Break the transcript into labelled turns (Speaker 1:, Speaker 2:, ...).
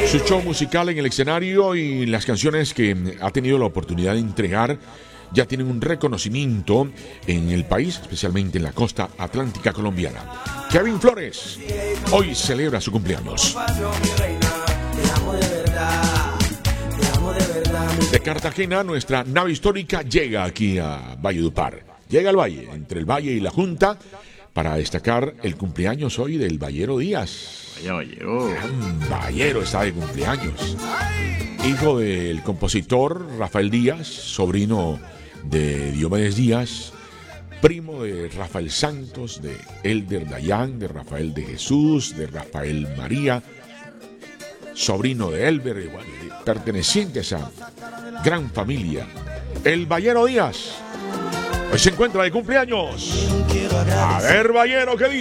Speaker 1: Su show musical en el escenario y las canciones que ha tenido la oportunidad de entregar ya tienen un reconocimiento en el país, especialmente en la costa atlántica colombiana. Kevin Flores hoy celebra su cumpleaños. De Cartagena, nuestra nave histórica llega aquí a Valledupar. Llega al valle, entre el valle y la Junta, para destacar el cumpleaños hoy del Ballero Díaz.
Speaker 2: Vaya Ballero.
Speaker 1: Gran Ballero está de cumpleaños. Hijo del compositor Rafael Díaz, sobrino de Diomedes Díaz, primo de Rafael Santos, de Elder Dayan, de Rafael de Jesús, de Rafael María, sobrino de Elber, igual, perteneciente a esa gran familia. El Ballero Díaz hoy se encuentra de cumpleaños. A ver, Ballero, ¿qué dice?